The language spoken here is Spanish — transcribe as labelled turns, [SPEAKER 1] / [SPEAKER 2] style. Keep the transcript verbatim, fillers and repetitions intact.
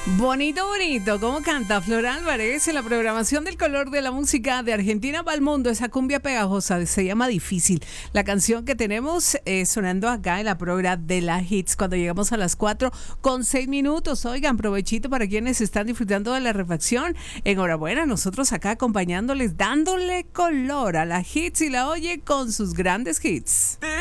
[SPEAKER 1] Bonito, bonito, ¿cómo canta Flor Álvarez en la programación del color de la música de Argentina para el mundo? Esa cumbia pegajosa se llama Difícil. La canción que tenemos eh, sonando acá en la programa de la Hits cuando llegamos a las cuatro con seis minutos. Oigan, provechito para quienes están disfrutando de la refacción. Enhorabuena, nosotros acá acompañándoles, dándole color a la Hits y la oye con sus grandes hits.